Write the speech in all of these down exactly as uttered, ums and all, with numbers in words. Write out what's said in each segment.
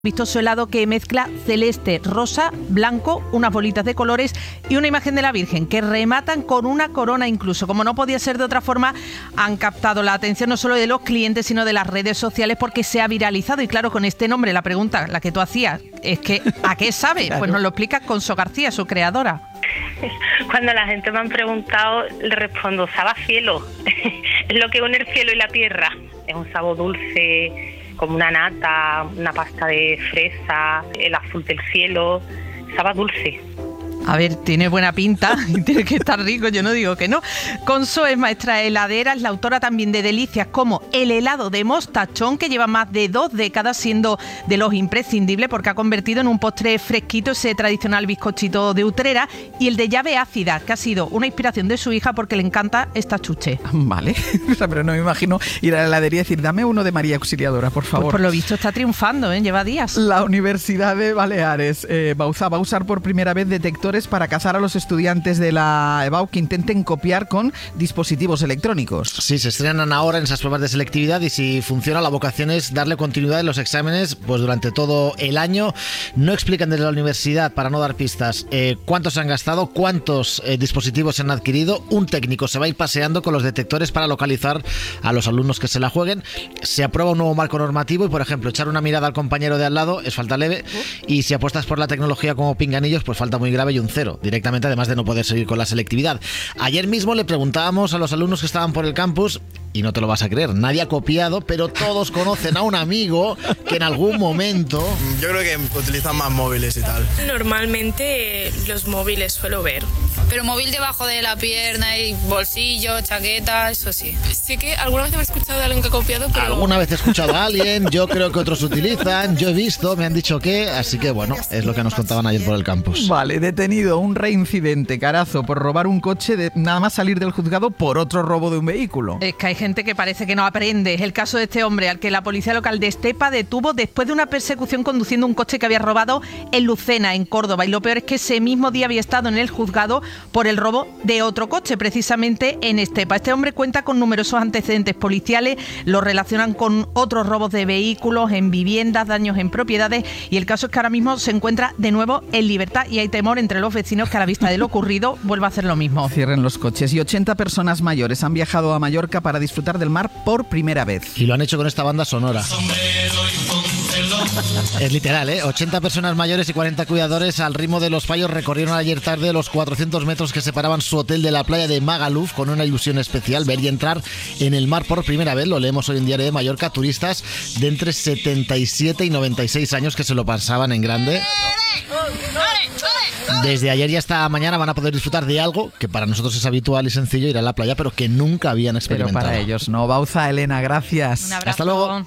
Vistoso helado que mezcla celeste, rosa, blanco, unas bolitas de colores y una imagen de la Virgen que rematan con una corona incluso. Como no podía ser de otra forma, han captado la atención no solo de los clientes sino de las redes sociales porque se ha viralizado. Y claro, con este nombre, la pregunta, la que tú hacías, es que ¿a qué sabe? Claro. Pues nos lo explica Conso García, su creadora. Cuando la gente me han preguntado, le respondo, sabe a cielo. Es lo que une el cielo y la tierra. Es un sabor dulce, como una nata, una pasta de fresa, el azul del cielo, sabe dulce. A ver, tiene buena pinta y tiene que estar rico, yo no digo que no. Conso es maestra heladera, es la autora también de delicias como el helado de mostachón, que lleva más de dos décadas siendo de los imprescindibles porque ha convertido en un postre fresquito ese tradicional bizcochito de Utrera, y el de llave ácida, que ha sido una inspiración de su hija porque le encanta esta chuche. Vale, o sea, pero no me imagino ir a la heladería y decir, dame uno de María Auxiliadora, por favor. Pues por lo visto está triunfando, ¿eh? Lleva días. La Universidad de Baleares, eh, Bauzá, va a usar por primera vez detectores para cazar a los estudiantes de la EBAU que intenten copiar con dispositivos electrónicos. Sí, se estrenan ahora en esas pruebas de selectividad y si funciona, la vocación es darle continuidad en los exámenes pues durante todo el año. No explican desde la universidad, para no dar pistas, eh, cuántos se han gastado, cuántos eh, dispositivos se han adquirido. Un técnico se va a ir paseando con los detectores para localizar a los alumnos que se la jueguen. Se aprueba un nuevo marco normativo y, por ejemplo, echar una mirada al compañero de al lado es falta leve, y si apuestas por la tecnología como pinganillos, pues falta muy grave y un cero directamente, además de no poder seguir con la selectividad. Ayer mismo le preguntábamos a los alumnos que estaban por el campus, y no te lo vas a creer, nadie ha copiado, pero todos conocen a un amigo que en algún momento... Yo creo que utilizan más móviles y tal. Normalmente los móviles suelo ver. Pero móvil debajo de la pierna y bolsillo, chaqueta, eso sí. Sí que alguna vez he escuchado de alguien que ha copiado, pero... Alguna vez he escuchado a alguien, yo creo que otros utilizan, yo he visto, me han dicho que, así que bueno, es lo que nos contaban ayer por el campus. Vale, detenido un reincidente, Carazo, por robar un coche de nada más salir del juzgado por otro robo de un vehículo. Es que hay gente que parece que no aprende. Es el caso de este hombre al que la policía local de Estepa detuvo después de una persecución conduciendo un coche que había robado en Lucena, en Córdoba. Y lo peor es que ese mismo día había estado en el juzgado por el robo de otro coche, precisamente en Estepa. Este hombre cuenta con numerosos antecedentes policiales, lo relacionan con otros robos de vehículos, en viviendas, daños en propiedades, y el caso es que ahora mismo se encuentra de nuevo en libertad y hay temor entre los vecinos que a la vista de lo ocurrido vuelva a hacer lo mismo. Cierren los coches. Y ochenta personas mayores han viajado a Mallorca para disfrutar del mar por primera vez. Y lo han hecho con esta banda sonora. Es literal, ¿eh? ochenta personas mayores y cuarenta cuidadores al ritmo de los fallos recorrieron ayer tarde los cuatrocientos metros que separaban su hotel de la playa de Magaluf, con una ilusión especial, ver y entrar en el mar por primera vez. Lo leemos hoy en Diario de Mallorca. Turistas de entre setenta y siete y noventa y seis años que se lo pasaban en grande. Desde ayer y hasta mañana van a poder disfrutar de algo que para nosotros es habitual y sencillo, ir a la playa, pero que nunca habían experimentado. Pero para ellos no. Bauzá, Elena, gracias. Un abrazo. Hasta luego.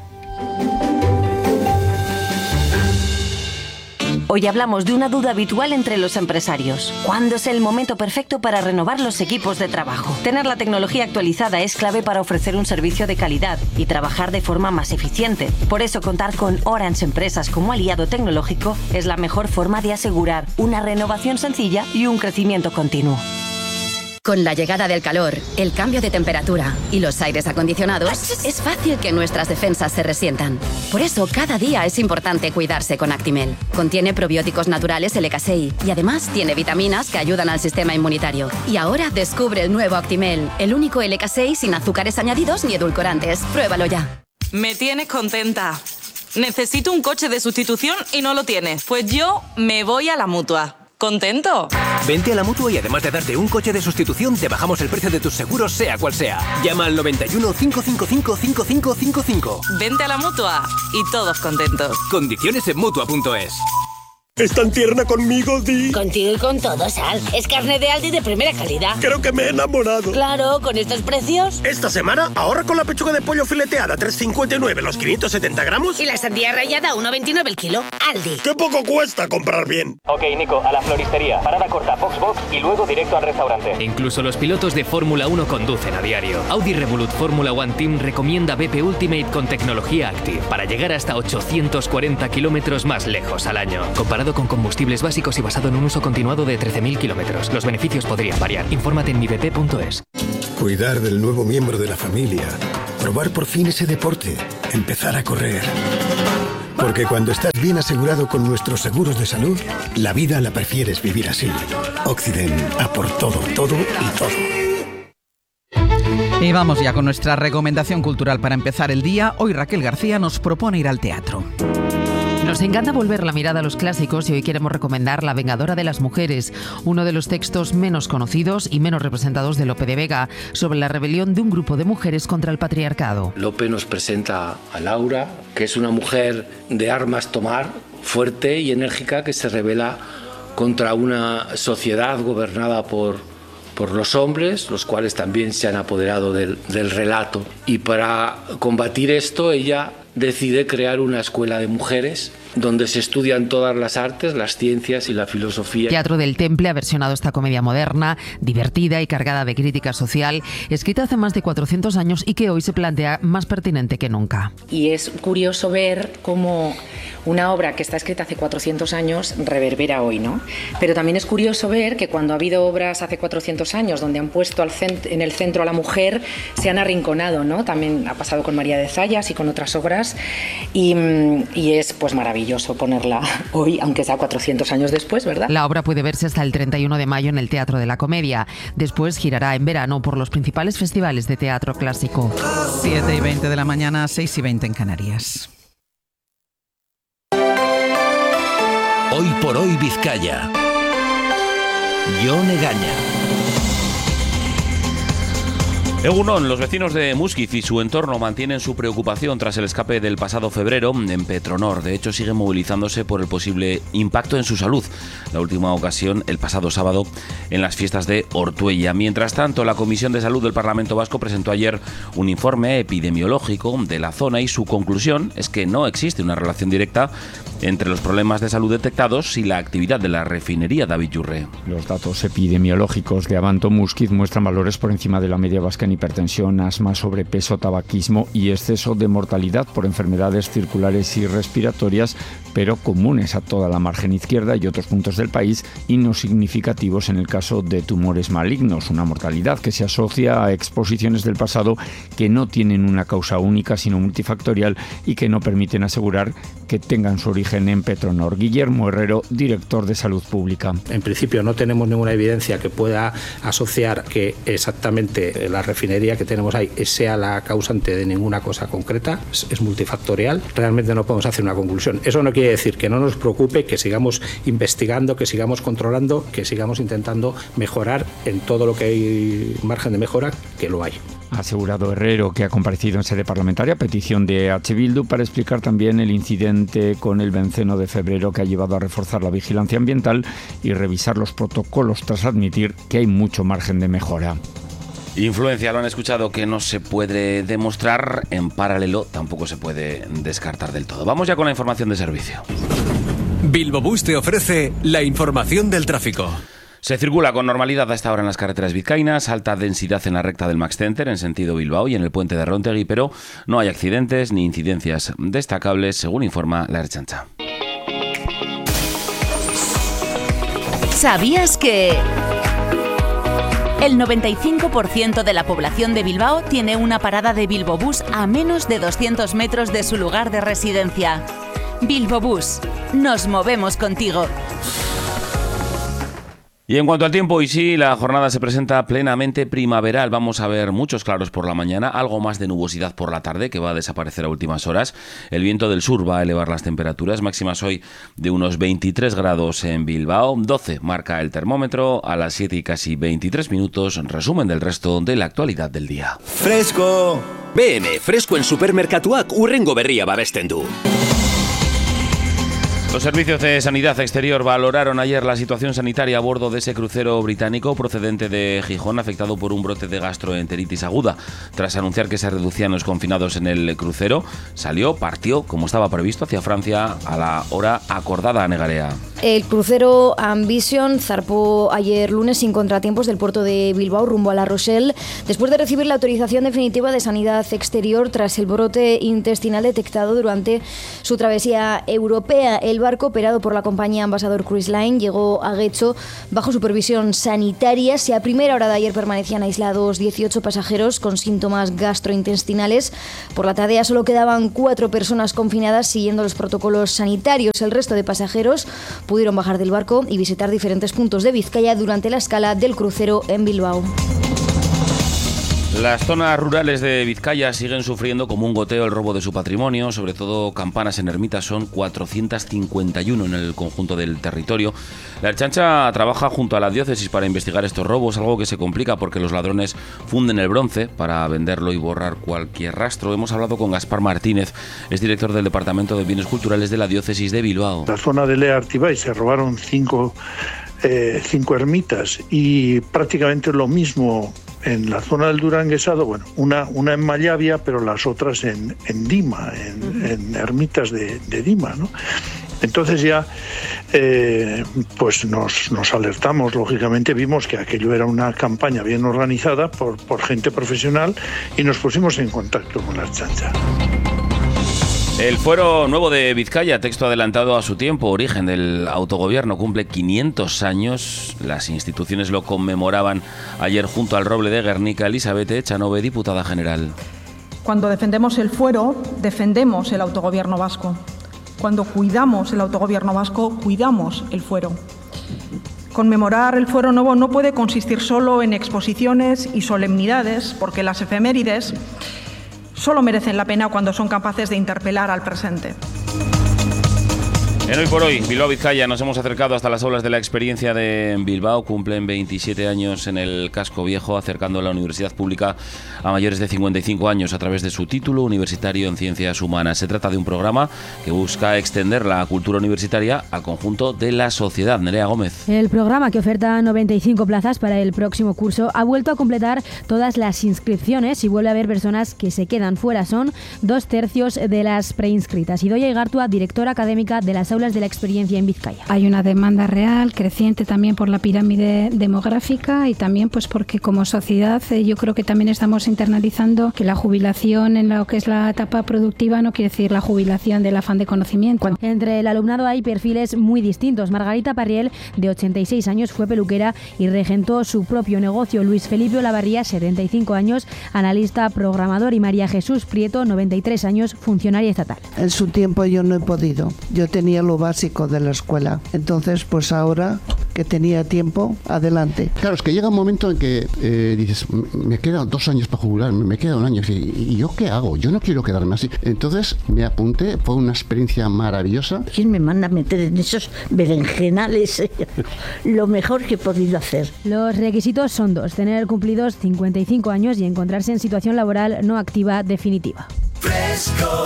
Hoy hablamos de una duda habitual entre los empresarios. ¿Cuándo es el momento perfecto para renovar los equipos de trabajo? Tener la tecnología actualizada es clave para ofrecer un servicio de calidad y trabajar de forma más eficiente. Por eso, contar con Orange Empresas como aliado tecnológico es la mejor forma de asegurar una renovación sencilla y un crecimiento continuo. Con la llegada del calor, el cambio de temperatura y los aires acondicionados, es fácil que nuestras defensas se resientan. Por eso, cada día es importante cuidarse con Actimel. Contiene probióticos naturales L K seis y además tiene vitaminas que ayudan al sistema inmunitario. Y ahora descubre el nuevo Actimel, el único L K seis sin azúcares añadidos ni edulcorantes. Pruébalo ya. Me tienes contenta. Necesito un coche de sustitución y no lo tienes. Pues yo me voy a la Mutua. ¿Contento? Vente a la Mutua y además de darte un coche de sustitución, te bajamos el precio de tus seguros, sea cual sea. Llama al noventa y uno, cinco cinco cinco, cinco cinco cinco cinco. Vente a la Mutua y todos contentos. Condiciones en Mutua punto es. ¿Es tan tierna conmigo, Di? Contigo y con todo, Sal. Es carne de Aldi de primera calidad. Creo que me he enamorado. Claro, con estos precios. Esta semana ahorra con la pechuga de pollo fileteada tres cincuenta y nueve los quinientos setenta gramos. Y la sandía rallada uno veintinueve el kilo. Aldi. ¡Qué poco cuesta comprar bien! Ok, Nico, a la floristería. Parada corta, Box Box y luego directo al restaurante. Incluso los pilotos de Fórmula uno conducen a diario. Audi Revolut Fórmula One Team recomienda B P Ultimate con tecnología Active para llegar hasta ochocientos cuarenta kilómetros más lejos al año. Comparado con combustibles básicos y basado en un uso continuado de trece mil kilómetros. Los beneficios podrían variar. Infórmate en mi b p punto es. Cuidar del nuevo miembro de la familia. Probar por fin ese deporte. Empezar a correr. Porque cuando estás bien asegurado con nuestros seguros de salud, la vida la prefieres vivir así. Occident, a por todo, todo y todo. Y vamos ya con nuestra recomendación cultural para empezar el día. Hoy Raquel García nos propone ir al teatro. Nos encanta volver la mirada a los clásicos y hoy queremos recomendar La Vengadora de las Mujeres, uno de los textos menos conocidos y menos representados de Lope de Vega, sobre la rebelión de un grupo de mujeres contra el patriarcado. Lope nos presenta a Laura, que es una mujer de armas tomar, fuerte y enérgica, que se rebela contra una sociedad gobernada por por los hombres, los cuales también se han apoderado del, del relato. Y para combatir esto, ella decide crear una escuela de mujeres donde se estudian todas las artes, las ciencias y la filosofía. Teatro del Temple ha versionado esta comedia moderna, divertida y cargada de crítica social, escrita hace más de cuatrocientos años y que hoy se plantea más pertinente que nunca. Y es curioso ver cómo una obra que está escrita hace cuatrocientos años reverbera hoy, ¿no? Pero también es curioso ver que cuando ha habido obras hace cuatrocientos años donde han puesto al cent- en el centro a la mujer, se han arrinconado, ¿no? También ha pasado con María de Zayas y con otras obras y, y es pues maravilloso ponerla hoy, aunque sea cuatrocientos años después, ¿verdad? La obra puede verse hasta el treinta y uno de mayo en el Teatro de la Comedia. Después girará en verano por los principales festivales de teatro clásico. siete y veinte de la mañana, seis y veinte en Canarias. Hoy por hoy Vizcaya. Jon Egaña. Egunon, los vecinos de Muskiz y su entorno mantienen su preocupación tras el escape del pasado febrero en Petronor. De hecho, siguen movilizándose por el posible impacto en su salud. La última ocasión, el pasado sábado, en las fiestas de Ortuella. Mientras tanto, la Comisión de Salud del Parlamento Vasco presentó ayer un informe epidemiológico de la zona y su conclusión es que no existe una relación directa entre los problemas de salud detectados y la actividad de la refinería. David Yurre. Los datos epidemiológicos de Abanto Muskiz muestran valores por encima de la media vasca en hipertensión, asma, sobrepeso, tabaquismo y exceso de mortalidad por enfermedades circulares y respiratorias, pero comunes a toda la margen izquierda y otros puntos del país y no significativos en el caso de tumores malignos, una mortalidad que se asocia a exposiciones del pasado que no tienen una causa única sino multifactorial y que no permiten asegurar que tengan su origen en Petronor. Guillermo Herrero, director de Salud Pública. En principio no tenemos ninguna evidencia que pueda asociar que exactamente la refinería que tenemos ahí sea la causante de ninguna cosa concreta, es, es multifactorial. Realmente no podemos hacer una conclusión. Eso no quiere decir que no nos preocupe, que sigamos investigando, que sigamos controlando, que sigamos intentando mejorar en todo lo que hay margen de mejora, que lo hay. Ha asegurado Herrero, que ha comparecido en sede parlamentaria a petición de H. Bildu para explicar también el incidente con el benceno de febrero que ha llevado a reforzar la vigilancia ambiental y revisar los protocolos tras admitir que hay mucho margen de mejora. Influencia, lo han escuchado, que no se puede demostrar. En paralelo tampoco se puede descartar del todo. Vamos ya con la información de servicio. Bilbo Bus te ofrece la información del tráfico. Se circula con normalidad a esta hora en las carreteras vizcaínas, alta densidad en la recta del Max Center en sentido Bilbao y en el puente de Rontegui, pero no hay accidentes ni incidencias destacables, según informa la Ertzaintza. ¿Sabías que el noventa y cinco por ciento de la población de Bilbao tiene una parada de Bilbo Bus a menos de doscientos metros de su lugar de residencia? Bilbo Bus, nos movemos contigo. Y en cuanto al tiempo, hoy sí, la jornada se presenta plenamente primaveral. Vamos a ver muchos claros por la mañana, algo más de nubosidad por la tarde, que va a desaparecer a últimas horas. El viento del sur va a elevar las temperaturas máximas hoy de unos veintitrés grados en Bilbao, doce marca el termómetro, a las siete y casi veintitrés minutos, resumen del resto de la actualidad del día. ¡Fresco! B M, fresco en Supermercatuak Urrengo berria babesten du. Los servicios de sanidad exterior valoraron ayer la situación sanitaria a bordo de ese crucero británico procedente de Gijón, afectado por un brote de gastroenteritis aguda. Tras anunciar que se reducían los confinados en el crucero, salió, partió, como estaba previsto, hacia Francia a la hora acordada a Negarea. El crucero Ambition zarpó ayer lunes sin contratiempos del puerto de Bilbao rumbo a La Rochelle, después de recibir la autorización definitiva de sanidad exterior tras el brote intestinal detectado durante su travesía europea. El barco, operado por la compañía Ambassador Cruise Line, llegó a Guecho bajo supervisión sanitaria. Si a primera hora de ayer permanecían aislados dieciocho pasajeros con síntomas gastrointestinales, por la tarde ya solo quedaban cuatro personas confinadas siguiendo los protocolos sanitarios. El resto de pasajeros pudieron bajar del barco y visitar diferentes puntos de Vizcaya durante la escala del crucero en Bilbao. Las zonas rurales de Vizcaya siguen sufriendo como un goteo el robo de su patrimonio, sobre todo campanas en ermitas. Son cuatrocientas cincuenta y uno en el conjunto del territorio. La Ertzaintza trabaja junto a la diócesis para investigar estos robos, algo que se complica porque los ladrones funden el bronce para venderlo y borrar cualquier rastro. Hemos hablado con Gaspar Martínez, es director del Departamento de Bienes Culturales de la diócesis de Bilbao. En la zona de Lea Artibay se robaron cinco, eh, cinco ermitas y prácticamente lo mismo en la zona del Duranguesado, bueno, una, una en Mallavia, pero las otras en, en Dima, en, uh-huh. en ermitas de, de Dima, ¿no? Entonces ya eh, pues nos, nos alertamos, lógicamente vimos que aquello era una campaña bien organizada por, por gente profesional y nos pusimos en contacto con la Ertzaintza. El Fuero Nuevo de Vizcaya, texto adelantado a su tiempo, origen del autogobierno, cumple quinientos años. Las instituciones lo conmemoraban ayer junto al roble de Guernica. Elizabeth Echanove, diputada general. Cuando defendemos el fuero, defendemos el autogobierno vasco. Cuando cuidamos el autogobierno vasco, cuidamos el fuero. Conmemorar el Fuero Nuevo no puede consistir solo en exposiciones y solemnidades, porque las efemérides solo merecen la pena cuando son capaces de interpelar al presente. En Hoy por Hoy, Bilbao Vizcaya, nos hemos acercado hasta las aulas de la experiencia de Bilbao. Cumplen veintisiete años en el casco viejo, acercando la universidad pública a mayores de cincuenta y cinco años a través de su título universitario en Ciencias Humanas. Se trata de un programa que busca extender la cultura universitaria al conjunto de la sociedad. Nerea Gómez. El programa, que oferta noventa y cinco plazas para el próximo curso, ha vuelto a completar todas las inscripciones y vuelve a haber personas que se quedan fuera. Son dos tercios de las preinscritas. Idoia Igartua, directora académica de las aulas de la experiencia en Vizcaya. Hay una demanda real, creciente también por la pirámide demográfica y también pues porque como sociedad eh, yo creo que también estamos internalizando que la jubilación en lo que es la etapa productiva no quiere decir la jubilación del afán de conocimiento. Entre el alumnado hay perfiles muy distintos. Margarita Parriel, de ochenta y seis años, fue peluquera y regentó su propio negocio. Luis Felipe Olavarría, setenta y cinco años, analista programador, y María Jesús Prieto, noventa y tres años, funcionaria estatal. En su tiempo yo no he podido. Yo tenía lo básico de la escuela. Entonces, pues ahora que tenía tiempo, adelante. Claro, es que llega un momento en que eh, dices, me quedan dos años para jubilarme, me queda un año, y, ¿y yo qué hago? Yo no quiero quedarme así. Entonces me apunté, fue una experiencia maravillosa. ¿Quién me manda a meter en esos berenjenales? Lo mejor que he podido hacer. Los requisitos son dos: tener cumplidos cincuenta y cinco años y encontrarse en situación laboral no activa definitiva. Fresco,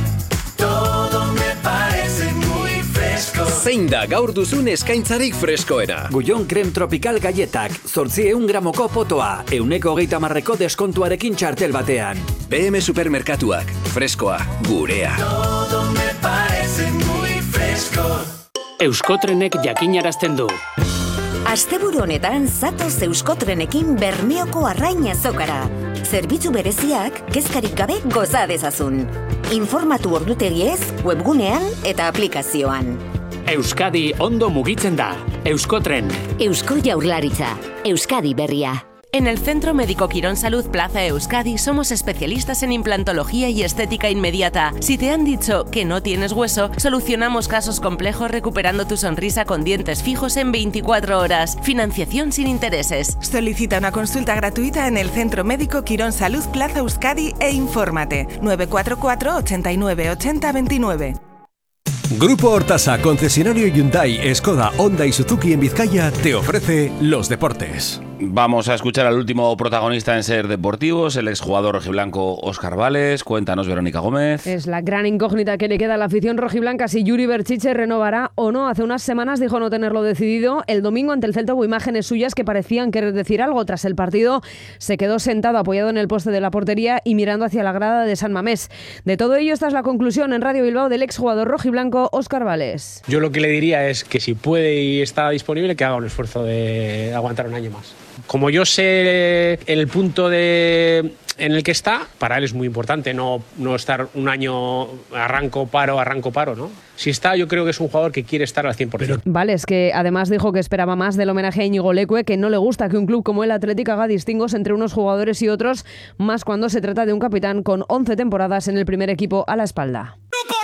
todo me parece muy fresco. Zein da gaur duzun eskaintzarik freskoena? Gullón Creme Tropical Galletak, zortziehun gramoko potoa, euneko hogeita hamarreko deskontuarekin txartel batean. B M Supermerkatuak, freskoa, gurea. Todo me parece muy fresco. Euskotrenek jakinarazten du. Asteburu honetan zatoz Euskotrenekin Bermeoko arrain azokara. Zerbitzu bereziak kezkarik gabe goza dezazun. Informatu ordutegiez, webgunean eta aplikazioan. Euskadi ondo mugitzen da. Euskotren. Eusko Jaurlaritza. Euskadi berria. En el Centro Médico Quirón Salud Plaza Euskadi somos especialistas en implantología y estética inmediata. Si te han dicho que no tienes hueso, solucionamos casos complejos recuperando tu sonrisa con dientes fijos en veinticuatro horas. Financiación sin intereses. Solicita una consulta gratuita en el Centro Médico Quirón Salud Plaza Euskadi e infórmate. nueve cuatro cuatro, ochenta y nueve, ochenta, veintinueve. Grupo Hortasa, concesionario Hyundai, Skoda, Honda y Suzuki en Vizcaya, te ofrece los deportes. Vamos a escuchar al último protagonista en Ser Deportivos, el exjugador rojiblanco Óscar Vales. Cuéntanos, Verónica Gómez. Es la gran incógnita que le queda a la afición rojiblanca si Yuri Berchiche renovará o no. Hace unas semanas dijo no tenerlo decidido. El domingo ante el Celta hubo imágenes suyas que parecían querer decir algo. Tras el partido se quedó sentado apoyado en el poste de la portería y mirando hacia la grada de San Mamés. De todo ello, esta es la conclusión en Radio Bilbao del exjugador rojiblanco Óscar Vales. Yo lo que le diría es que si puede y está disponible, que haga un esfuerzo de aguantar un año más. Como yo sé el punto de, en el que está, para él es muy importante no, no estar un año arranco, paro, arranco, paro, ¿no? Si está, yo creo que es un jugador que quiere estar al cien por ciento. Vale, es que además dijo que esperaba más del homenaje a Íñigo Leque, que no le gusta que un club como el Atlético haga distingos entre unos jugadores y otros, más cuando se trata de un capitán con once temporadas en el primer equipo a la espalda.